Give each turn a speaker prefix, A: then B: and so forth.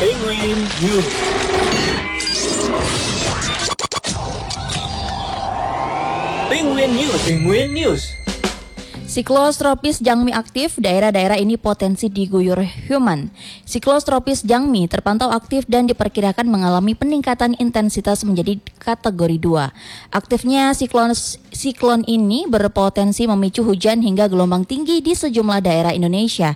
A: Penguin News. Penguin News. Penguin News.
B: Siklon tropis Jangmi aktif, daerah-daerah ini potensi diguyur human. Siklon tropis Jangmi terpantau aktif dan diperkirakan mengalami peningkatan intensitas menjadi kategori 2. Aktifnya siklon ini berpotensi memicu hujan hingga gelombang tinggi di sejumlah daerah Indonesia.